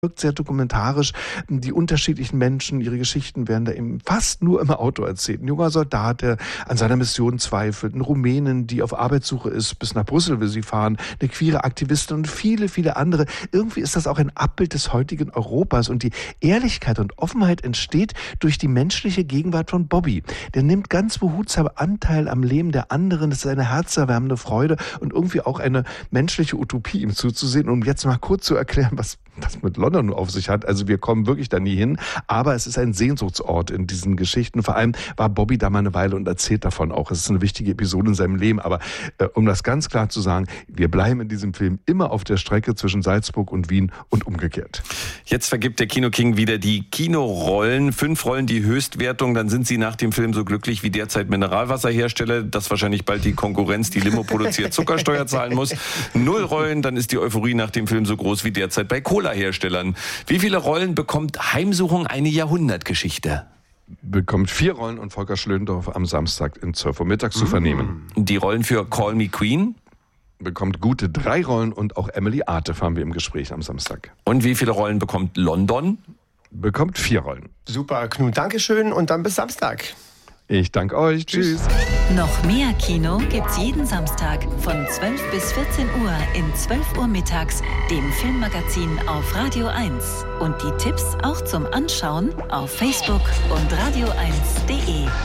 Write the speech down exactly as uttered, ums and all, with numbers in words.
wirkt sehr dokumentarisch. Die unterschiedlichen Menschen, ihre Geschichten werden da eben fast nur im Auto erzählt. Ein junger Soldat, der an seiner Mission zweifelt, eine Rumänin, die auf Arbeitssuche ist, bis nach Brüssel will sie fahren, eine queere Aktivistin und viele, viele andere. Irgendwie ist das auch ein Abbild des heutigen Europas und die Ehrlichkeit und Offenheit entsteht durch die menschliche Gegenwart von Bobby. Der nimmt ganz behutsam Anteil am Leben der anderen. Das ist eine herzerwärmende Freude und irgendwie auch eine menschliche Utopie, ihm zuzusehen. Um jetzt mal kurz zu erklären, was das mit London auf sich hat. Also wir kommen wirklich da nie hin, aber es ist ein Sehnsuchtsort in diesen Geschichten. Vor allem war Bobby da mal eine Weile und erzählt davon auch. Es ist eine wichtige Episode in seinem Leben, aber äh, um das ganz klar zu sagen, wir bleiben in diesem Film immer auf der Strecke zwischen Salzburg und Wien und umgekehrt. Jetzt vergibt der Kino-King wieder die Kinorollen. Fünf Rollen die Höchstwertung, dann sind Sie nach dem Film so glücklich wie derzeit Mineralwasserhersteller, dass wahrscheinlich bald die Konkurrenz, die Limo produziert, Zuckersteuer zahlen muss. Null Rollen, dann ist die Euphorie nach dem Film so groß wie derzeit bei Cola-Herstellern. Wie viele Rollen bekommt Heimsuchung eine Jahrhundertgeschichte? Bekommt vier Rollen und Volker Schlöndorff am Samstag in zwölf Uhr mittags zu vernehmen. Die Rollen für Call Me Queen? Bekommt gute drei Rollen und auch Emily Artef haben wir im Gespräch am Samstag. Und wie viele Rollen bekommt London? Bekommt vier Rollen. Super, Knut, Dankeschön und dann bis Samstag. Ich danke euch. Tschüss. Noch mehr Kino gibt's jeden Samstag von zwölf bis vierzehn Uhr in zwölf Uhr mittags, dem Filmmagazin auf Radio eins. Und die Tipps auch zum Anschauen auf Facebook und radio eins punkt de.